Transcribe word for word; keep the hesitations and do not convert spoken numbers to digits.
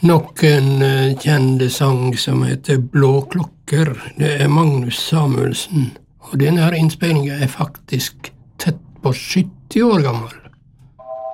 Nok en eh, kjende sang som heter Blå klokker. Det er Magnus Samuelsen. Og denne her innspillingen er faktisk tett på sytti år gammel.